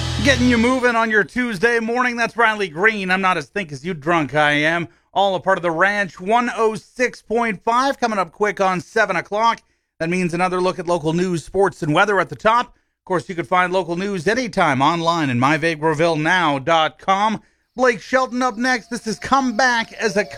Getting you moving on your Tuesday morning. That's Riley Green. I'm not as think as you drunk I am. All a part of the Ranch 106.5 coming up quick on 7 o'clock. That means another look at local news, sports, and weather at the top. Of course, you can find local news anytime online at myvagrevillenow.com. Blake Shelton up next. This is Come Back as a